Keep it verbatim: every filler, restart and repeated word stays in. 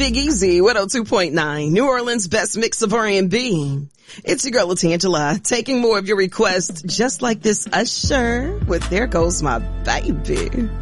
Big Easy, one oh two point nine, New Orleans' best mix of R and B. It's your girl, Latangela, taking more of your requests, just like this Usher with There Goes My Baby.